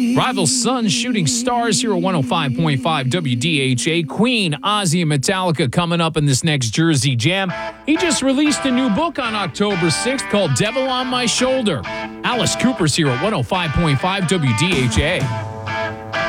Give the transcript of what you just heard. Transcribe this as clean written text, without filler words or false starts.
Rival Sons, Shooting Stars here at 105.5 WDHA. Queen, Ozzy, and Metallica coming up in this next Jersey Jam. He just released a new book on October 6th called Devil on My Shoulder. Alice Cooper's here at 105.5 WDHA.